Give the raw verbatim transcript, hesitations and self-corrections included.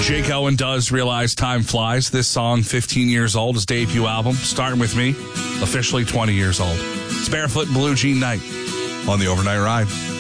Jake Owen does realize time flies. This song, fifteen years old, his debut album, Starting With Me, officially twenty years old. It's Barefoot Blue Jean Night on the Overnight Ride.